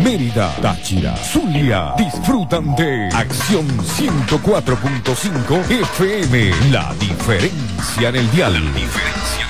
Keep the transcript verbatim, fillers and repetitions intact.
Mérida, Táchira, Zulia, disfrutan de Acción ciento cuatro punto cinco F M. La diferencia en el dial. La diferencia.